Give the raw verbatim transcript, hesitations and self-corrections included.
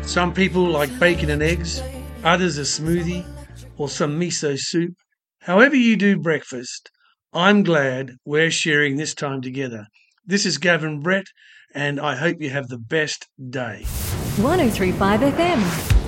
Some people like bacon and eggs, others a smoothie or some miso soup. However you do breakfast, I'm glad we're sharing this time together. This is Gavin Brett, and I hope you have the best day. one oh three point five F M.